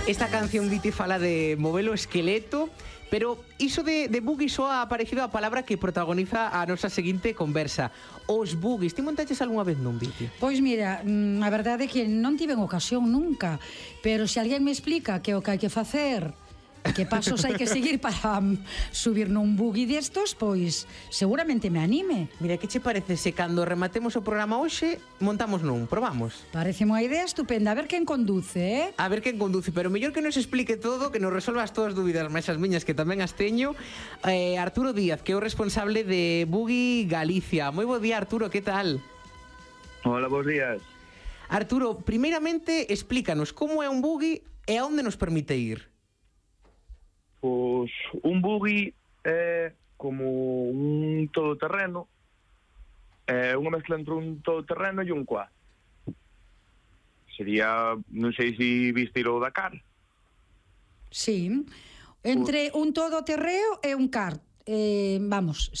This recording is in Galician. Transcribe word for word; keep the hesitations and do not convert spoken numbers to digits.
Esta canción Viti fala de mover o esqueleto, pero iso de, de buggy soa parecido á palabra que protagoniza a nosa seguinte conversa. Os buggies, ti montaches algunha vez nun, Viti? Pois mira, a verdade é que non tiven ocasión nunca, pero se alguén me explica que o que hai que facer, que pasos hai que seguir para um, subir nun buggy destos, pois seguramente me anime. Mira, que che parece se cando rematemos o programa hoxe montamos nun? Probamos? Parece unha idea estupenda. A ver quen conduce, eh? A ver quen conduce, pero mellor que nos explique todo, que nos resolvas todas as dúbidas, máis as miñas que tamén as teño. eh, Arturo Díaz, que é o responsable de Buggy Galicia. Moi bo día, Arturo, que tal? Hola, bons días. Arturo, primeiramente explícanos como é un buggy e a onde nos permite ir. Pois un buggy é como un todoterreno, é unha mezcla entre un todoterreno e un quad. Sería, non sei se viste o Dakar. Sí, entre un todoterreo e un kart. Eh, vamos,